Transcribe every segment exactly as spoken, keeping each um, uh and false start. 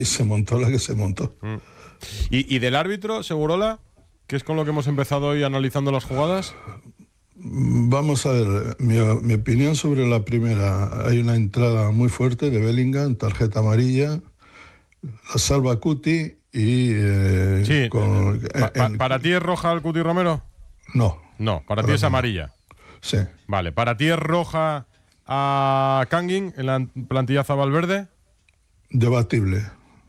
y se montó la que se montó. Mm. ¿Y, y del árbitro, Segurola, que es con lo que hemos empezado hoy analizando las jugadas? Vamos a ver, mi, mi opinión sobre la primera. Hay una entrada muy fuerte de Bellingham, tarjeta amarilla, la salva Cuti y... Eh, sí, con, eh, pa, pa, en, ¿para ti es roja el Cuti Romero? No. No, para, para ti es no. amarilla. Sí. Vale, ¿para ti es roja a Kangin en la plantillaza Valverde? Debatible.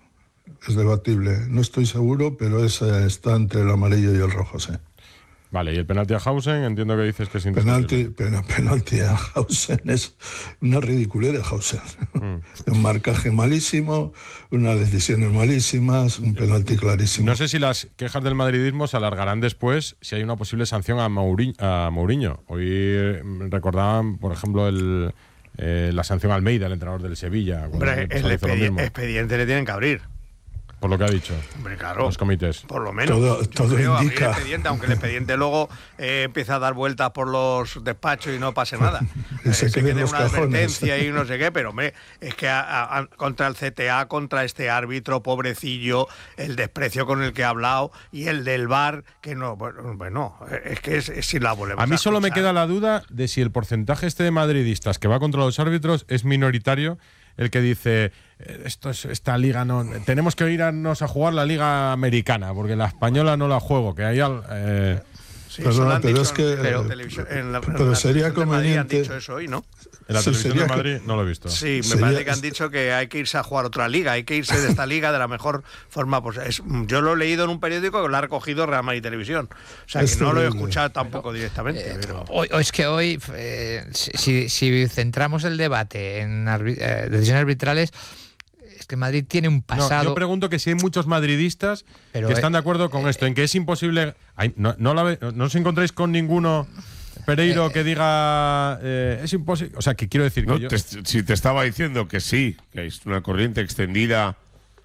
Es debatible. No estoy seguro, pero es, está entre el amarillo y el rojo, sí. Vale, y el penalti a Hausen, entiendo que dices que es penalti, pen, penalti a Hausen es una ridiculez de Hausen. Mm. Un marcaje malísimo, unas decisiones malísimas, un penalti clarísimo. No sé si las quejas del madridismo se alargarán después si hay una posible sanción a Mourinho. A Mourinho. Hoy recordaban, por ejemplo, el, eh, la sanción a Almeida, el entrenador del Sevilla. Hombre, el expedi- expediente le tienen que abrir. Por lo que ha dicho. Hombre, claro. Los comités. Por lo menos. Todo, todo creo, indica. El expediente, aunque el expediente luego eh, empieza a dar vueltas por los despachos y no pase nada. eh, se se quede una cajones. advertencia y no sé qué, pero hombre, es que a, a, contra el C T A, contra este árbitro, pobrecillo, el desprecio con el que ha hablado y el del V A R, que no, bueno, bueno es que es, es si la volvemos a A mí solo escuchar. me queda la duda de si el porcentaje este de madridistas que va contra los árbitros es minoritario. El que dice, esto es, esta liga no... Tenemos que irnos a jugar la liga americana, porque la española no la juego, que hay... Al, eh, sí, Perdona, pero dicho, es que... Pero, en la, pero en la sería conveniente... Han dicho eso hoy, ¿no? En la sí, televisión de Madrid que, no lo he visto. Sí, me sería, parece que han dicho que hay que irse a jugar otra liga, hay que irse de esta liga de la mejor forma posible. Es, yo lo he leído en un periódico que lo ha recogido Real Madrid Televisión. O sea, que no lo he escuchado tampoco pero, directamente. Eh, pero... hoy, hoy es que hoy, eh, si, si centramos el debate en arbi- eh, decisiones arbitrales, es que Madrid tiene un pasado... No, yo pregunto que si hay muchos madridistas pero, que están de acuerdo con eh, esto, en que es imposible... Hay, no, no, la, ¿No os encontráis con ninguno... Pereiro que diga eh, es imposible, o sea, que quiero decir que no, yo... te, si te estaba diciendo que sí, que hay una corriente extendida,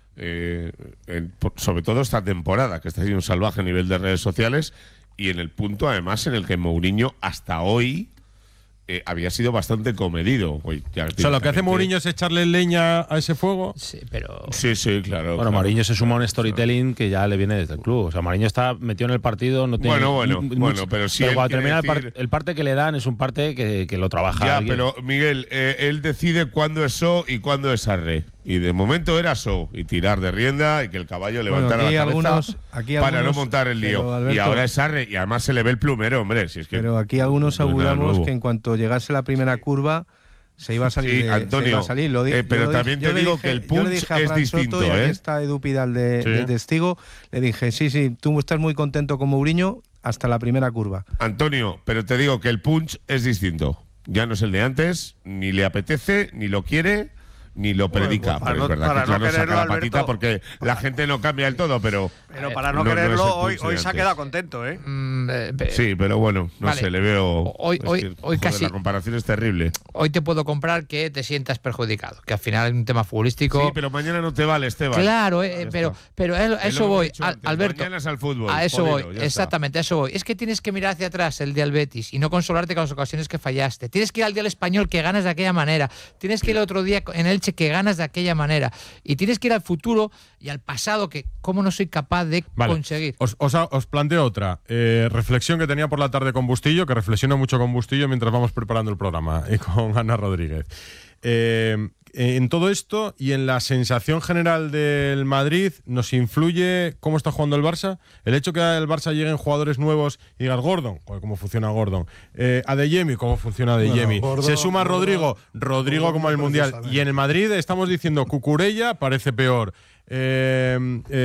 eh, en, sobre todo esta temporada, que está siendo un salvaje a nivel de redes sociales, y en el punto además en el que Mourinho hasta hoy eh, había sido bastante comedido. Hoy, ya, o sea, lo que hace Mourinho es echarle leña a ese fuego. Sí, pero... Sí, sí, claro. Bueno, claro. Mourinho se suma a un storytelling que ya le viene desde el club. O sea, Mourinho está metido en el partido, no tiene... Bueno, bueno, mucho, bueno, pero sí. Pero cuando termina decir... el, par el parte que le dan es un parte que, que lo trabaja Ya, alguien. pero Miguel, eh, él decide cuándo es So y cuándo es Arre. Y de momento era So, y tirar de rienda y que el caballo levantara bueno, la cabeza algunos, aquí para algunos, no montar el lío. Alberto, y ahora es Arre, y además se le ve el plumero, hombre. Si es que pero aquí algunos no auguramos que en cuanto llegase la primera curva se iba a salir. Sí, de, Antonio, se iba a salir. Lo di, eh, pero lo también dije, te digo dije, que el punch es es distinto, Soto, y ¿eh? aquí está Edu Pidal de, sí. de testigo. Le dije, sí, sí, tú estás muy contento con Mourinho hasta la primera curva. Antonio, pero te digo que el punch es distinto. Ya no es el de antes, ni le apetece, ni lo quiere, ni lo predica. Bueno, pues para pero no- es verdad para que no claro, saca quererlo, la Alberto, patita porque la gente no cambia del todo, pero... Pero para no, no- no es el quererlo, punch hoy, de hoy se ha antes. quedado contento, ¿eh? Mm, eh, pe- Sí, pero bueno, no Vale. sé, le veo... Hoy- es hoy- que, hoy joder, casi- la comparación es terrible. Hoy te puedo comprar que te sientas perjudicado, que al final es un tema futbolístico. Sí, pero mañana no te vale, Esteban. Claro, eh, Ya pero, está. pero a Es lo eso que voy, he dicho Al- antes, Alberto. mañana es al fútbol, A eso jodido, voy, ya está. exactamente, a eso voy. Es que tienes que mirar hacia atrás el día del Betis y no consolarte con las ocasiones que fallaste. Tienes que ir al día del Español que ganas de aquella manera. Tienes que ir el otro día en Elche que ganas de aquella manera. Y tienes que ir al futuro y al pasado que cómo no soy capaz de Vale. conseguir. Os, os, os planteo otra eh, reflexión que tenía por la tarde con Bustillo, que reflexiono mucho con Bustillo mientras vamos preparando el programa, y con Ana Rodríguez. Eh, en todo esto y en la sensación general del Madrid, ¿nos influye cómo está jugando el Barça? El hecho que el Barça lleguen jugadores nuevos y digas Gordon, joder, ¿cómo funciona Gordon? Eh, Adeyemi, ¿cómo funciona Adeyemi? Bueno, Gordon- Se suma Gordon- Rodrigo, Rodrigo Gordon como el Mundial. precisamente. Y en el Madrid estamos diciendo Cucurella parece peor. Eh,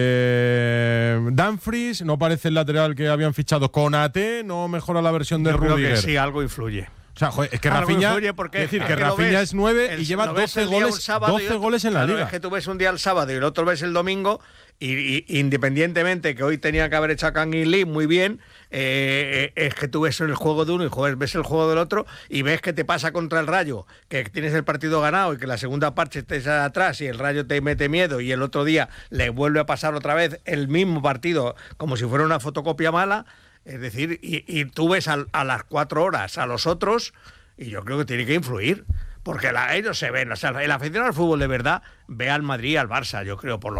eh, Dumfries no parece el lateral que habían fichado. Konate no mejora la versión de Yo creo Rudiger. que sí, algo influye. O sea, joder, es que Algo Rafinha, influye porque es decir, es que que lo Rafinha ves es nueve y el- lleva lo ves doce el día goles, un sábado y doce otro- goles en la claro, liga. Es que tú ves un día el sábado y el otro ves el domingo y, y independientemente que hoy tenía que haber hecho a Kangin Lee muy bien, eh, es que tú ves el juego de uno y joder, ves el juego del otro y ves que te pasa contra el Rayo, que tienes el partido ganado y que la segunda parte estés atrás y el Rayo te mete miedo y el otro día le vuelve a pasar otra vez el mismo partido como si fuera una fotocopia mala. Es decir, y, y tú ves a, a las cuatro horas a los otros y yo creo que tiene que influir, porque la, ellos se ven, o sea, el aficionado al fútbol de verdad ve al Madrid y al Barça, yo creo, por lo